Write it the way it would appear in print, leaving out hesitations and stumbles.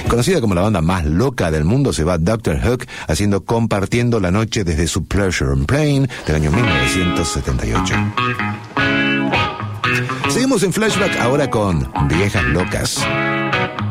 Conocida como la banda más loca del mundo, se va Dr. Hook haciendo Compartiendo la Noche desde su Pleasure and Pain del año 1978. Seguimos en Flashback ahora con Viejas Locas.